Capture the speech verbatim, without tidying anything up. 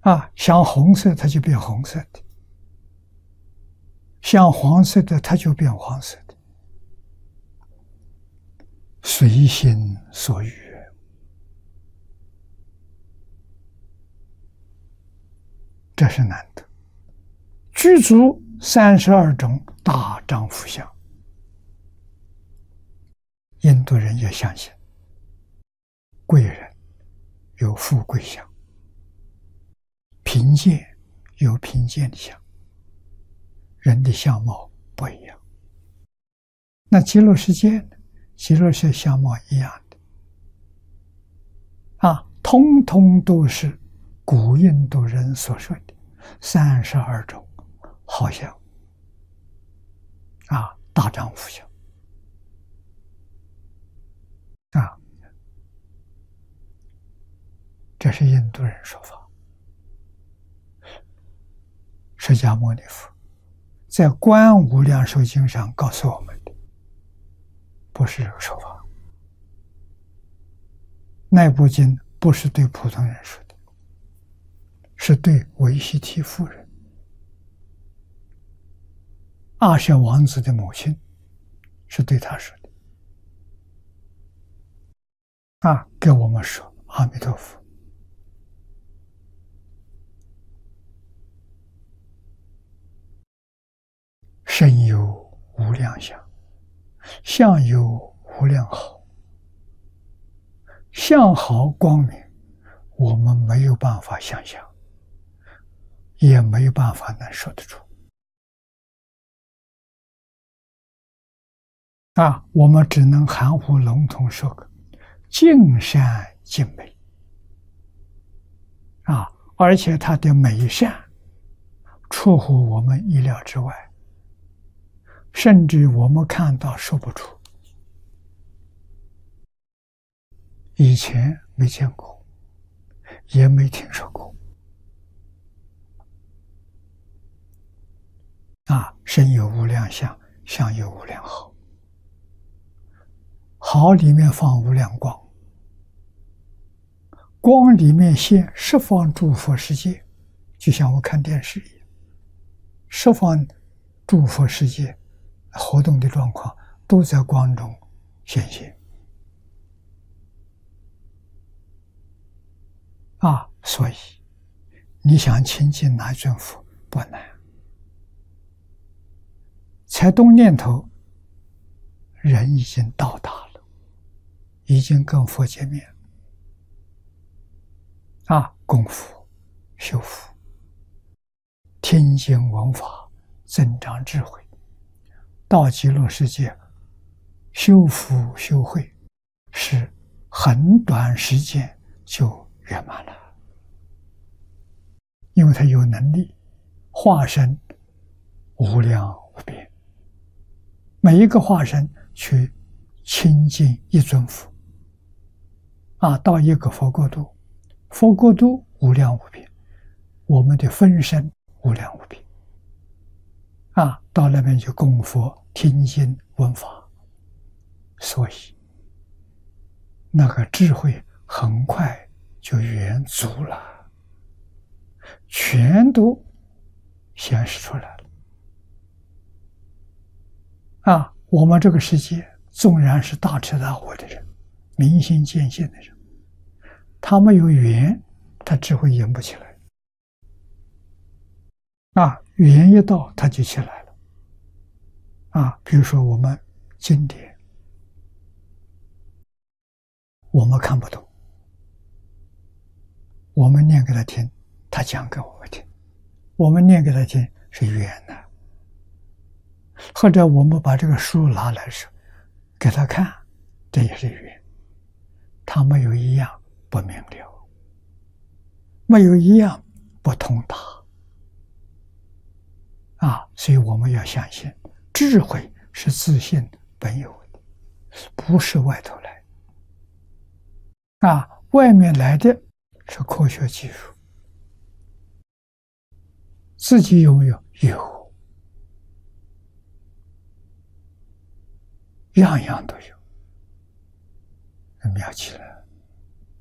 啊，像红色它就变红色的，像黄色的它就变黄色的，随心所欲。这是难得，具足三十二种大丈夫相。印度人也相信，贵人有富贵相，贫贱有贫贱的相，人的相貌不一样。那极乐世界呢？极乐世界相貌一样的，啊，通通都是古印度人所说的三十二种好相，啊，大丈夫相，啊，这是印度人说法。释迦牟尼佛在《观无量寿经》上告诉我们的，不是这个说法。那部经不是对普通人说的，是对维悉提夫人，阿舍王子的母亲，是对他说的。啊，给我们说阿弥陀佛，身有无量相，相有无量好。相好光明，我们没有办法想象，也没有办法能说得出。啊，我们只能含糊笼统说个尽善尽美。啊，而且它的美善出乎我们意料之外，甚至我们看到说不出，以前没见过，也没听说过。啊，身有无量相，相有无量好。好里面放无量光，光里面现十方诸佛世界，就像我看电视一样，十方诸佛世界活动的状况都在光中显现。啊，所以你想亲近哪尊佛不难，才动念头，人已经到达了，已经跟佛见面。啊，功夫修福，听经闻法，增长智慧，到极乐世界修福修慧，是很短时间就圆满了。因为他有能力化身无量无边，每一个化身去亲近一尊佛，啊，到一个佛国度，佛国度无量无边，我们的分身无量无边，啊，到那边去供佛听经闻法，所以那个智慧很快就圆足了，全都显示出来了。啊，我们这个世界纵然是大彻大悟的人，明心见性的人，他没有缘，他智慧引不起来。啊，缘一到他就起来了。啊，比如说我们经典，我们看不懂，我们念给他听，他讲给我们听，我们念给他听是缘的。或者我们把这个书拿来时给他看，这也是缘。他没有一样不明了，没有一样不通达。啊，所以我们要相信，智慧是自信本有的，不是外头来。啊，外面来的是科学技术，自己有没有？有。样样都有，妙极了。